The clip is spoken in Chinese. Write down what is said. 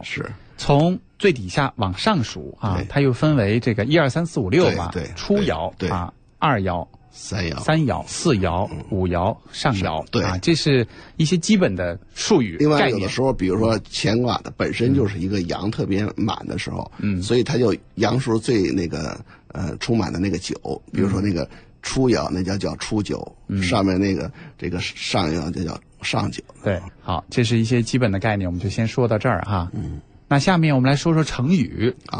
是从最底下往上数啊，它又分为这个1、2、3、4、5、6嘛， 对， 初爻啊，2爻、 3爻、 4爻、5爻、上爻， 对啊，这是一些基本的术语。 另外，有的时候，比如说乾卦的本身就是一个阳特别满的时候，所以它就阳数最那个充满的那个九，比如说那个初爻那叫初九，上面那个这个上爻就叫上九。 对，好，这是一些基本的概念，我们就先说到这儿哈。那下面我们来说说成语啊。